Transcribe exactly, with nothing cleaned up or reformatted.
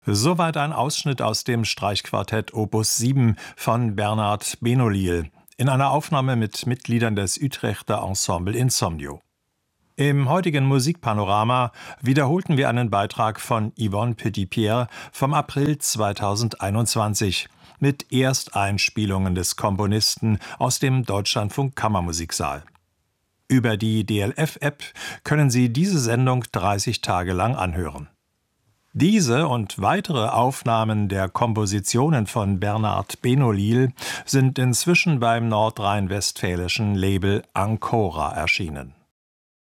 Soweit ein Ausschnitt aus dem Streichquartett Opus sieben von Bernard Benoliel in einer Aufnahme mit Mitgliedern des Utrechter Ensemble Insomnio. Im heutigen Musikpanorama wiederholten wir einen Beitrag von Yvonne Petitpierre vom April zweitausendeinundzwanzig mit Ersteinspielungen des Komponisten aus dem Deutschlandfunk Kammermusiksaal. Über die D L F-App können Sie diese Sendung dreißig Tage lang anhören. Diese und weitere Aufnahmen der Kompositionen von Bernard Benoliel sind inzwischen beim nordrhein-westfälischen Label Ancora erschienen.